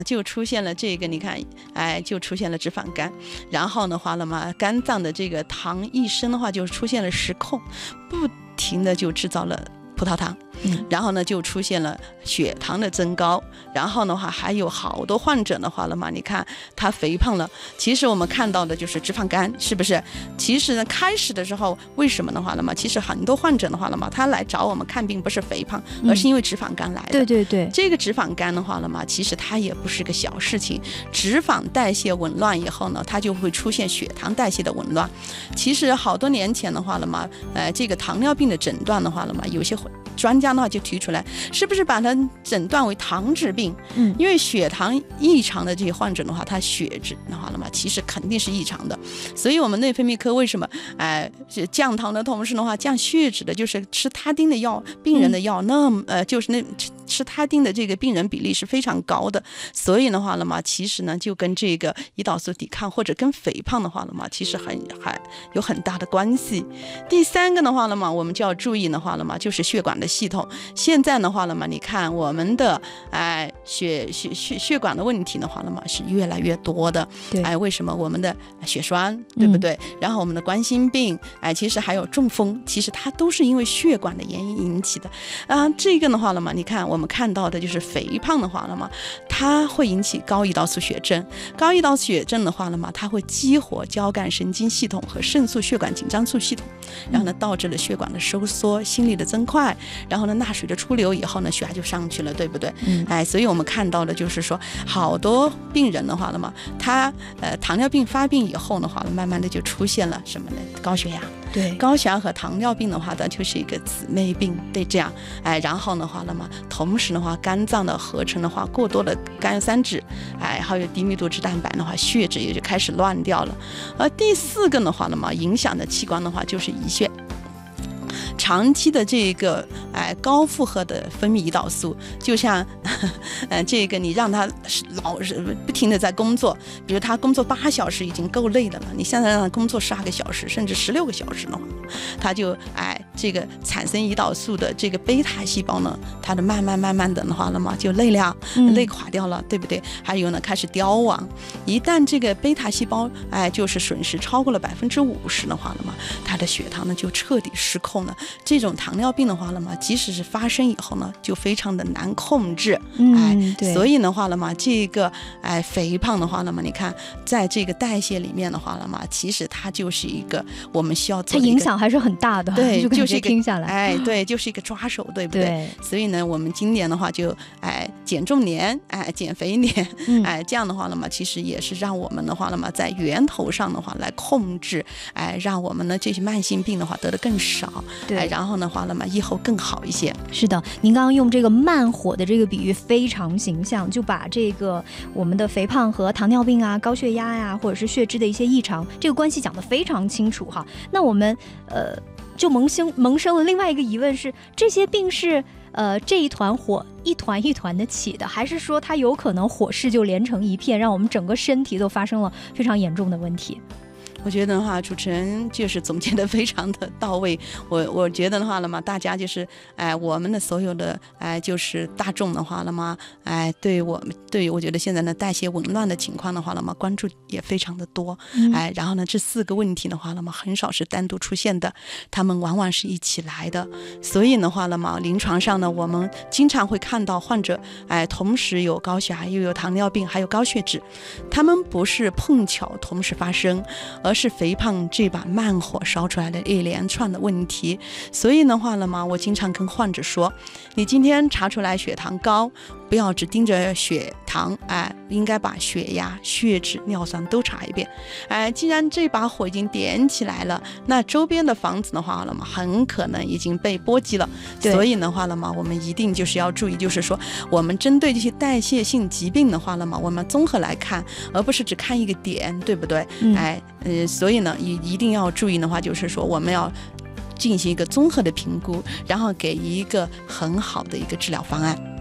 就出现了这个，你看，就出现了脂肪肝，然后的话了嘛，肝脏的这个糖一升的话就出现了失控，不停的就制造了葡萄糖，然后呢就出现了血糖的增高，然后的话还有好多患者的话了嘛，你看他肥胖了，其实我们看到的就是脂肪肝，是不是？其实呢开始的时候为什么的话了嘛，其实很多患者的话了嘛，他来找我们看病不是肥胖，而是因为脂肪肝来的。 对对对， 这个脂肪肝的话了嘛，其实它也不是个小事情，脂肪代谢紊乱以后呢，它就会出现血糖代谢的紊乱。其实好多年前的话了嘛，这个糖尿病的诊断的话了嘛，有些专家的话就提出来，是不是把它诊断为糖质病？因为血糖异常的这些患者的话，他血脂的话了嘛，其实肯定是异常的。所以我们内分泌科为什么降糖的同时的话，降血脂的，就是吃他汀的药，病人的药，就是吃他汀的这个病人比例是非常高的。所以的话了嘛，其实呢就跟这个胰岛素抵抗或者跟肥胖的话了嘛，其实还有很大的关系。第三个的话了嘛，我们就要注意的话了嘛，就是血管的系统。现在的话了嘛，你看我们的血管的问题的话了嘛，是越来越多的。为什么？我们的血栓，对不对？然后我们的冠心病，其实还有中风，其实它都是因为血管的原因引起的。这个的话了嘛，你看我们看到的就是肥胖的话了嘛，它会引起高胰岛素血症。高胰岛素血症的话了嘛，它会激活交感神经系统和肾素血管紧张素系统，然后呢导致了血管的收缩，心率的增快，然后呢钠水的出流以后呢，血压就上去了，对不对？所以我们看到的就是说，好多病人的话了嘛，他糖尿病发病以后的话，慢慢的就出现了什么呢？高血压。 对，高血压和糖尿病的话呢，就是一个姊妹病，对，这样，然后的话了嘛，同时的话，肝脏的合成的话，过多的甘油三酯，还有低密度脂蛋白的话，血脂也就开始乱掉了。而第四个的话了嘛，影响的器官的话就是胰腺。长期的这个高负荷的分泌胰岛素，就像这个你让他老是不停的在工作，比如他工作8小时已经够累的了，你现在让他工作12个小时甚至16个小时呢，他就这个产生胰岛素的这个贝塔细胞呢，它的慢慢的话了嘛，就累垮掉了，对不对？还有呢，开始凋亡。一旦这个贝塔细胞就是损失超过了50%的话了嘛，它的血糖呢就彻底失控了。这种糖尿病的话了嘛，即使是发生以后呢，就非常的难控制。所以的话了嘛，这个肥胖的话了嘛，你看在这个代谢里面的话了嘛，其实它就是一个我们需要做的， 它影响还是很大的。 对， 就是听下来， 对，就是一个抓手，对不对？所以呢，我们今年的话就减重年，减肥年，这样的话了嘛，其实也是让我们的话了嘛，在源头上的话来控制，让我们呢这些慢性病的话得的更少。对，然后的话了嘛，以后更好一些。 是的，您刚刚用这个慢火的这个比喻非常形象，就把这个我们的肥胖和糖尿病啊、高血压呀，或者是血脂的一些异常，这个关系讲得非常清楚哈。那我们就萌生了另外一个疑问是，这些病是这一团火一团一团的起的，还是说它有可能火势就连成一片，让我们整个身体都发生了非常严重的问题？ 我觉得的话，主持人就是总结的非常的到位。我觉得的话了嘛，大家就是我们的所有的就是大众的话了嘛，对我觉得现在的代谢紊乱的情况的话了嘛，关注也非常的多。然后呢，这4个问题的话了嘛，很少是单独出现的，他们往往是一起来的。所以的话了嘛，临床上呢，我们经常会看到患者同时有高血压，又有糖尿病，还有高血脂，他们不是碰巧同时发生，而是肥胖这把慢火烧出来的一连串的问题。所以的话了嘛，我经常跟患者说，你今天查出来血糖高，不要只盯着血糖，应该把血压、血脂、尿酸都查一遍。既然这把火已经点起来了，那周边的房子的话了嘛，很可能已经被波及了。所以的话了嘛，我们一定就是要注意，就是说我们针对这些代谢性疾病的话了嘛，我们综合来看，而不是只看一个点，对不对？所以呢，一定要注意的话，就是说我们要进行一个综合的评估，然后给一个很好的一个治疗方案。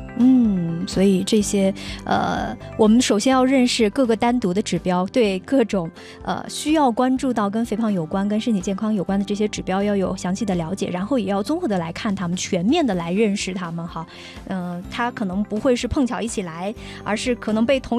所以这些我们首先要认识各个单独的指标，对各种需要关注到跟肥胖有关、跟身体健康有关的这些指标要有详细的了解，然后也要综合的来看他们，全面的来认识他们哈。它可能不会是碰巧一起来，而是可能被同